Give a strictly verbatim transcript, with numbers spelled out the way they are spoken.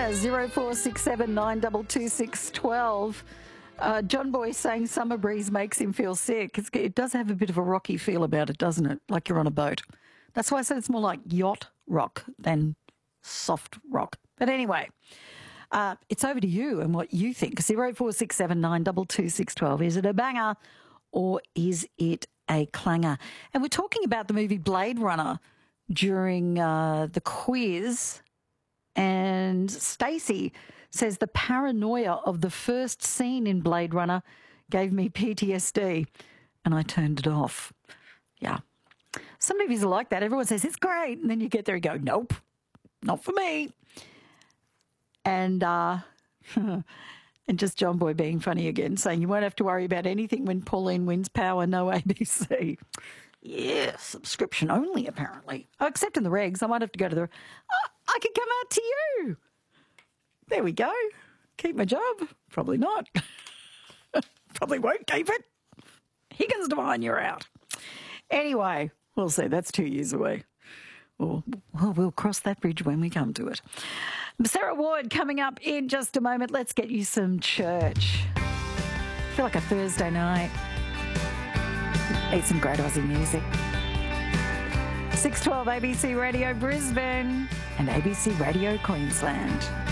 bangers, zero four six seven nine two two six one two. Uh, John Boy saying summer breeze makes him feel sick. It's, it does have a bit of a rocky feel about it, doesn't it? Like you're on a boat. That's why I said it's more like yacht rock than soft rock. But anyway, uh, it's over to you and what you think. zero four six seven nine two two six one two. Is it a banger or is it a clanger? And we're talking about the movie Blade Runner during uh, the quiz. And Stacey says the paranoia of the first scene in Blade Runner gave me P T S D and I turned it off. Yeah. Some movies are like that. Everyone says, it's great. And then you get there and go, nope, not for me. And uh, and just John Boy being funny again, saying you won't have to worry about anything when Pauline wins Power, no A B C. Yeah, subscription only, apparently. Oh, except in the regs. I might have to go to the... Oh, I could come out to you. There we go. Keep my job? Probably not. Probably won't keep it. Higgins Devine, you're out. Anyway, we'll see. That's two years away. Well, well, we'll cross that bridge when we come to it. Sarah Ward coming up in just a moment. Let's get you some church. I feel like a Thursday night. Eat some great Aussie music. six twelve A B C Radio Brisbane and A B C Radio Queensland.